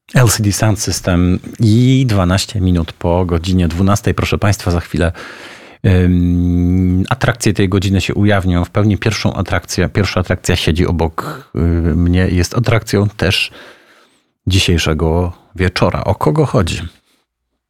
LCD Sound System i 12 minut po godzinie 12. Proszę Państwa, za chwilę atrakcje tej godziny się ujawnią w pełni. Pierwsza atrakcja siedzi obok mnie. Jest atrakcją też dzisiejszego wieczora. O kogo chodzi?